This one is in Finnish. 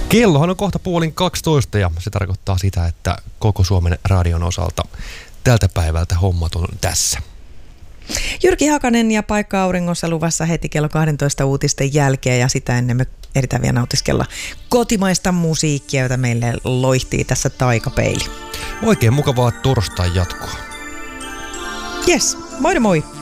Kellohan on kohta 11:30 ja se tarkoittaa sitä, että koko Suomen radion osalta tältä päivältä hommat on tässä. Jyrki Hakanen ja Paikka auringossa luvassa heti kello 12 uutisten jälkeen ja sitä ennen me ehditään vielä nautiskella kotimaista musiikkia, jota meille loihtii tässä taikapeili. Oikein mukavaa torstai jatkoa. Yes, moi moi!